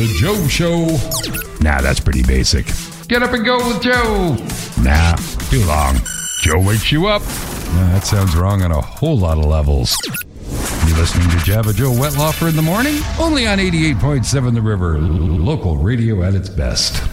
The Joe Show. Nah, that's pretty basic. Get up and go with Joe. Nah, too long. Joe wakes you up. Nah, that sounds wrong on a whole lot of levels. You're listening to Java Joe Wettlaufer in the morning? Only on 88.7 The River, local radio at its best.